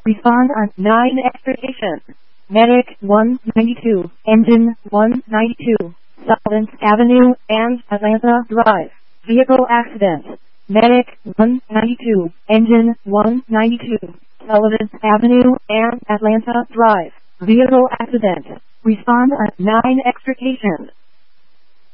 Respond on 9 extrication. Medic 192, Engine 192, Sullivan Avenue and Atlanta Drive. Vehicle accident. Medic 192, Engine 192, Sullivan Avenue and Atlanta Drive. Vehicle accident. Respond on 9 extrication.